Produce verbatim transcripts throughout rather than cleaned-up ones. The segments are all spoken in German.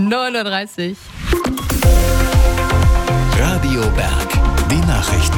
neun Uhr dreißig. Radio Berg, die Nachrichten.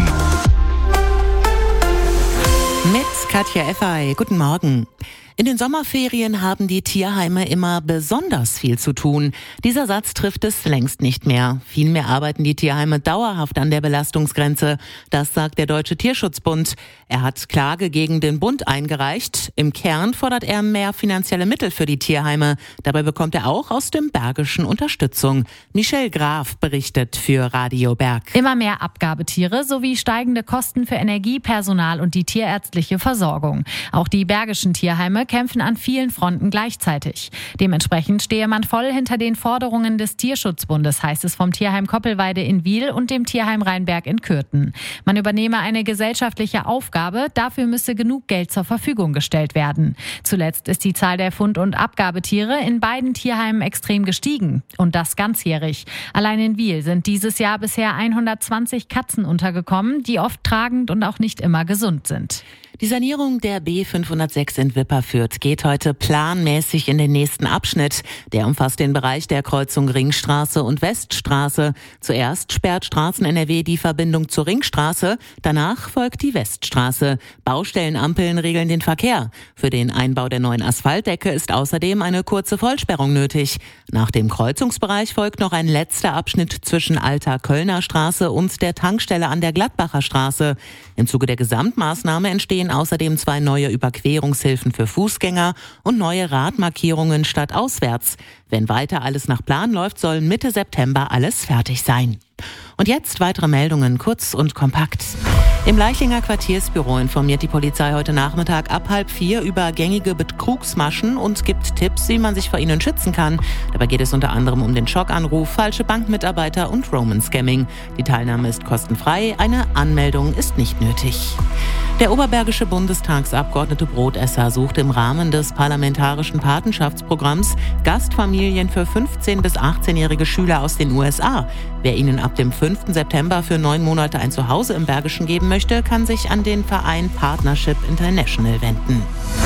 Mit Katja Effay. Guten Morgen. In den Sommerferien haben die Tierheime immer besonders viel zu tun. Dieser Satz trifft es längst nicht mehr. Vielmehr arbeiten die Tierheime dauerhaft an der Belastungsgrenze. Das sagt der Deutsche Tierschutzbund. Er hat Klage gegen den Bund eingereicht. Im Kern fordert er mehr finanzielle Mittel für die Tierheime. Dabei bekommt er auch aus dem Bergischen Unterstützung. Michelle Graf berichtet für Radio Berg. Immer mehr Abgabetiere sowie steigende Kosten für Energie, Personal und die tierärztliche Versorgung. Auch die Bergischen Tierheime kämpfen an vielen Fronten gleichzeitig. Dementsprechend stehe man voll hinter den Forderungen des Tierschutzbundes, heißt es vom Tierheim Koppelweide in Wiel und dem Tierheim Rheinberg in Kürten. Man übernehme eine gesellschaftliche Aufgabe, dafür müsse genug Geld zur Verfügung gestellt werden. Zuletzt ist die Zahl der Fund- und Abgabetiere in beiden Tierheimen extrem gestiegen. Und das ganzjährig. Allein in Wiel sind dieses Jahr bisher hundertzwanzig Katzen untergekommen, die oft tragend und auch nicht immer gesund sind. Die Sanierung der B fünfhundertsechs in Wipperfürth geht heute planmäßig in den nächsten Abschnitt. Der umfasst den Bereich der Kreuzung Ringstraße und Weststraße. Zuerst sperrt Straßen-N R W die Verbindung zur Ringstraße, danach folgt die Weststraße. Baustellenampeln regeln den Verkehr. Für den Einbau der neuen Asphaltdecke ist außerdem eine kurze Vollsperrung nötig. Nach dem Kreuzungsbereich folgt noch ein letzter Abschnitt zwischen Alter Kölner Straße und der Tankstelle an der Gladbacher Straße. Im Zuge der Gesamtmaßnahme entstehen außerdem zwei neue Überquerungshilfen für Fußgänger und neue Radmarkierungen statt auswärts. Wenn weiter alles nach Plan läuft, soll Mitte September alles fertig sein. Und jetzt weitere Meldungen, kurz und kompakt. Im Leichinger Quartiersbüro informiert die Polizei heute Nachmittag ab halb vier über gängige Betrugsmaschen und gibt Tipps, wie man sich vor ihnen schützen kann. Dabei geht es unter anderem um den Schockanruf, falsche Bankmitarbeiter und Roman-Scamming. Die Teilnahme ist kostenfrei, eine Anmeldung ist nicht nötig. Der oberbergische Bundestagsabgeordnete Brotesser sucht im Rahmen des parlamentarischen Patenschaftsprogramms Gastfamilien für fünfzehn- bis achtzehnjährige Schüler aus den U S A. Wer ihnen ab dem fünften September für neun Monate ein Zuhause im Bergischen geben möchte, kann sich an den Verein Partnership International wenden.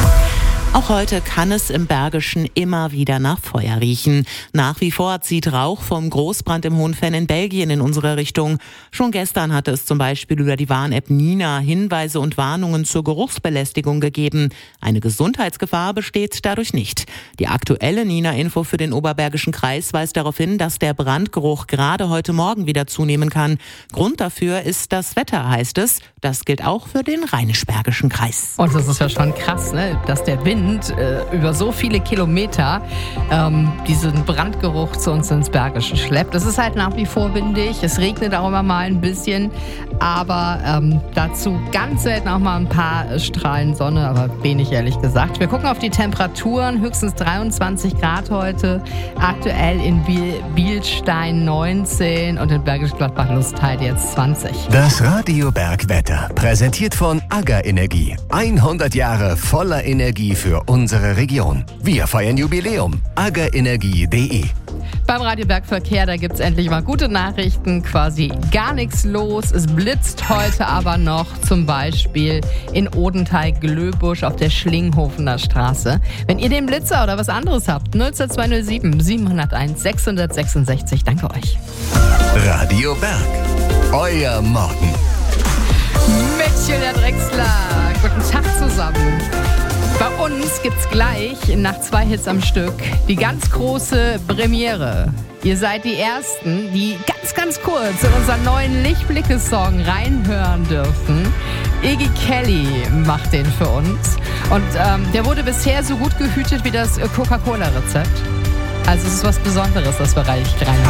Auch heute kann es im Bergischen immer wieder nach Feuer riechen. Nach wie vor zieht Rauch vom Großbrand im Hohenfenn in Belgien in unsere Richtung. Schon gestern hatte es zum Beispiel über die Warn-App Nina Hinweise und Warnungen zur Geruchsbelästigung gegeben. Eine Gesundheitsgefahr besteht dadurch nicht. Die aktuelle Nina-Info für den Oberbergischen Kreis weist darauf hin, dass der Brandgeruch gerade heute Morgen wieder zunehmen kann. Grund dafür ist das Wetter, heißt es. Das gilt auch für den Rheinisch-Bergischen Kreis. Und das ist ja schon krass, ne? Dass der Wind äh, über so viele Kilometer ähm, diesen Brandgeruch zu uns ins Bergische schleppt. Es ist halt nach wie vor windig, es regnet auch immer mal ein bisschen, aber ähm, dazu ganz selten auch mal ein paar Strahlen Sonne, aber wenig ehrlich gesagt. Wir gucken auf die Temperaturen, höchstens dreiundzwanzig Grad heute, aktuell in Biel, Bielstein neunzehn und in Bergisch Gladbach-Lustheide jetzt zwanzig. Das Radio Berg Wetter, präsentiert von AGA Energie. hundert Jahre voller Energie für unsere Region. Wir feiern Jubiläum. aga energie punkt de. Beim Radio Berg Verkehr, da gibt es endlich mal gute Nachrichten, quasi gar nichts los. Es blitzt heute aber noch, zum Beispiel in Odenthal-Glöbusch auf der Schlinghofener Straße. Wenn ihr den Blitzer oder was anderes habt, null zwei null sieben sieben null eins sechs sechs sechs. Danke euch. Radio Berg, euer Morgen. Mädchen der Drechsler, guten Tag zusammen. Bei uns gibt's gleich nach zwei Hits am Stück die ganz große Premiere. Ihr seid die Ersten, die ganz, ganz kurz in unseren neuen Lichtblicke-Song reinhören dürfen. Iggy Kelly macht den für uns. Und ähm, der wurde bisher so gut gehütet wie das Coca-Cola-Rezept. Also es ist was Besonderes, dass wir rein reinhören.